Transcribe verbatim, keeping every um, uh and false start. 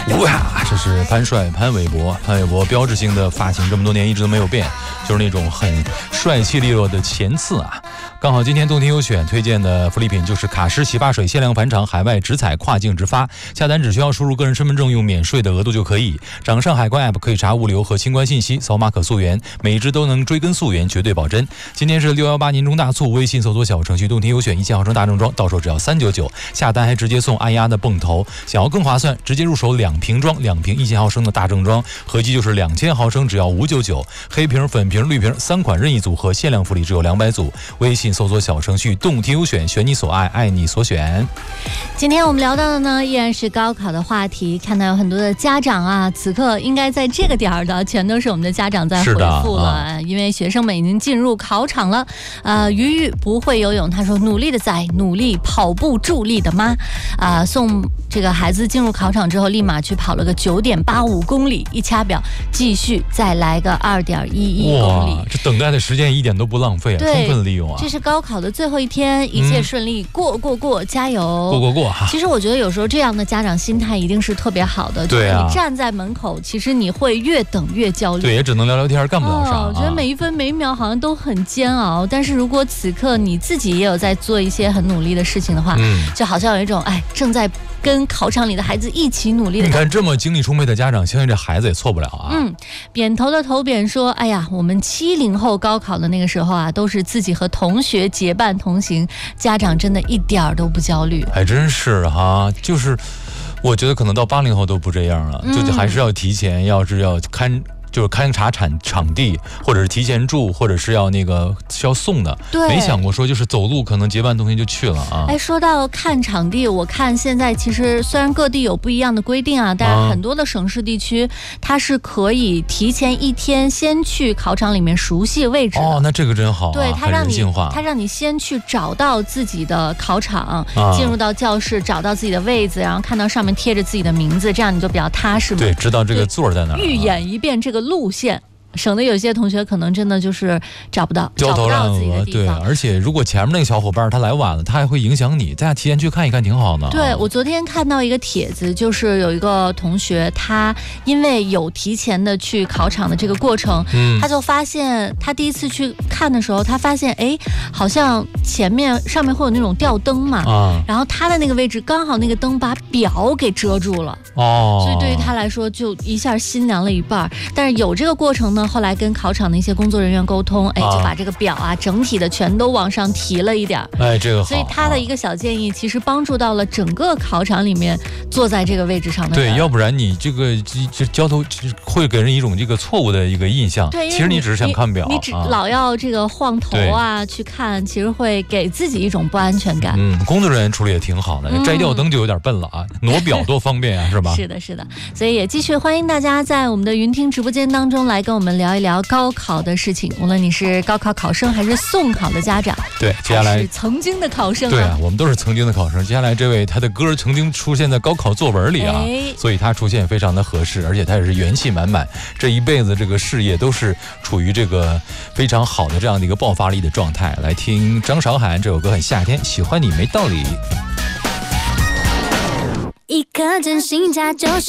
哇，这是潘帅潘玮柏，潘玮柏标志性的发型，这么多年一直都没有变，就是那种很帅气利落的前刺啊。刚好今天动听优选推荐的福利品就是卡诗洗发水限量返场，海外直采跨境直发，下单只需要输入个人身份证用免税的额度就可以。掌上海关 App 可以查物流和清关信息，扫码可溯源，每一支都能追根溯源，绝对保真。今天是六一八年中大促，微信搜索小程序动听优选一千毫升大正装，到手只要三九九，下单还直接送按压的泵头。想要更划算，直接入手两瓶装，两瓶一千毫升的大正装，合计就是两千毫升，只要五九九。黑瓶、粉瓶、绿瓶三款任意组合，限量福利只有两百组。微信搜索小程序动听优选，选你所爱，爱你所选。 今天我们聊到的呢，依然是高考的话题。看到有很多的家长啊，此刻应该在这个点儿的，全都是我们的家长在回复了，啊、因为学生们已经进入考场了。呃，鱼鱼不会游泳，他说努力的仔，努力跑步助力的妈，啊、呃，送这个孩子进入考场之后，立马去跑了个九点八五公里，一掐表，继续再来个二点一一公里。 哇，这等待的时间一点都不浪费啊，充分利用啊！ 这是高考的最后一天，一切顺利，嗯、过过过，加油！ 过过过哈！ 其实我觉得有时候这样的家长心态一定是特别好的， 对啊， 你站在门口，其实你会越等越焦虑， 对，也只能聊聊天，干不了啥。 哦、我觉得每一分每一秒好像都很煎熬，但是如果此刻你自己也有在做一些很努力的事情的话，嗯，就好像有一种哎正在跟考场里的孩子一起努力的。 你看这么精力充沛的家长，相信这孩子也错不了啊。 嗯，扁头的头扁说，哎呀，我们七零后高考的那个时候啊，都是自己和同学结伴同行，家长真的一点儿都不焦虑。 还真是哈，就是我觉得可能到八零后都不这样了，嗯、就还是要提前，要是要看。就是勘察场场地，或者是提前住，或者是要那个是要送的， 对， 没想过说就是走路可能结伴同行就去了啊。 哎，说到看场地，我看现在其实虽然各地有不一样的规定啊，但是很多的省市地区、啊、它是可以提前一天先去考场里面熟悉位置的。 哦，那这个真好、啊， 对，它让你它让你先去找到自己的考场，啊、进入到教室，找到自己的位子，然后看到上面贴着自己的名字，这样你就比较踏实嘛。 对，知道这个座在哪儿， 预演一遍这个路线，省得有些同学可能真的就是找不到， 焦头烂额。 对， 而且如果前面那个小伙伴他来晚了，他还会影响你，大家提前去看一看挺好的。 对，我昨天看到一个帖子，就是有一个同学，他因为有提前的去考场的这个过程，嗯，他就发现他第一次去看的时候，他发现哎，好像前面上面会有那种吊灯嘛，啊，然后他的那个位置刚好那个灯把表给遮住了，哦，所以对于他来说就一下心凉了一半。但是有这个过程呢，后来跟考场的一些工作人员沟通，哎，就把这个表啊整体的全都往上提了一点， 哎，这个好。 所以他的一个小建议，其实帮助到了整个考场里面坐在这个位置上的人。 对，要不然你这个这交头会给人一种这个错误的一个印象。 对， 其实你只是想看表， 你, 你只老要这个晃头啊去看，其实会给自己一种不安全感。 嗯，工作人员处理也挺好的，摘吊灯就有点笨了啊，挪表多方便啊，是吧？ 是的，是的。所以也继续欢迎大家在我们的云听直播间当中来跟我们聊一聊高考的事情，无论你是高考考生还是送考的家长， 对，接下来是曾经的考生、啊， 对啊，我们都是曾经的考生。接下来这位他的歌曾经出现在高考作文里啊，哎、所以他出现非常的合适，而且他也是元气满满，这一辈子这个事业都是处于这个非常好的这样的一个爆发力的状态。来听张韶涵这首歌很夏天，喜欢你没道理。 一颗真心价九十